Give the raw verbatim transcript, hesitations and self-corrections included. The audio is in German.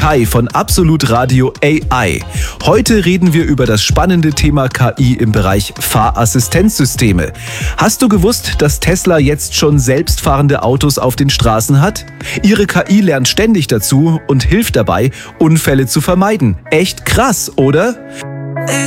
Kai von Absolut Radio A I. Heute reden wir über das spannende Thema K I im Bereich Fahrassistenzsysteme. Hast du gewusst, dass Tesla jetzt schon selbstfahrende Autos auf den Straßen hat? Ihre K I lernt ständig dazu und hilft dabei, Unfälle zu vermeiden. Echt krass, oder?